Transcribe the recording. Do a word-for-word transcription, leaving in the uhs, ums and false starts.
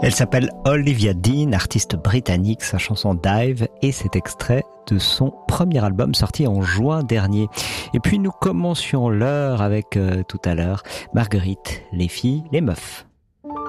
Elle s'appelle Olivia Dean, artiste britannique, sa chanson Dive et cet extrait de son premier album sorti en juin dernier. Et puis nous commencions l'heure avec euh, tout à l'heure Marguerite, les filles, les meufs.